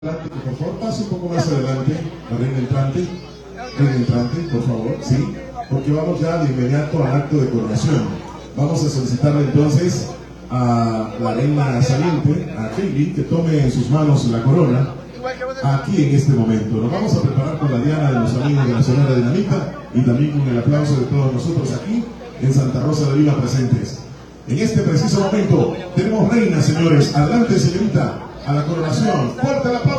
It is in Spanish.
Por favor, pase un poco más adelante, la reina entrante, por favor, sí, porque vamos ya de inmediato al acto de coronación. Vamos a solicitarle entonces a la reina saliente, a Kelly, que tome en sus manos la corona, aquí en este momento. Nos vamos a preparar con la diana de los amigos de la Sonora Dinamita y también con el aplauso de todos nosotros aquí en Santa Rosa de Lima presentes. En este preciso momento tenemos reina, señores. Adelante, señorita, a la coronación. ¡Fuerte el aplauso!